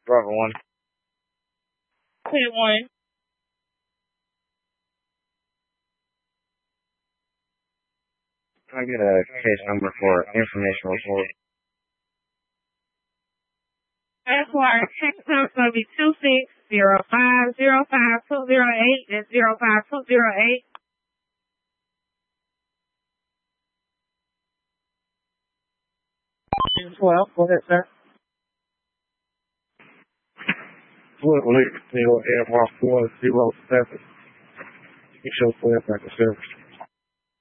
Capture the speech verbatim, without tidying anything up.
Bravo one. Clear one. Can I get a case number for information report? That's why our text number is going to be two six zero five zero five two zero eight. That's zero five two zero eight. twelve, go ahead, sir. Woodley, Neil, Air Mark one zero seven. You show for back to service.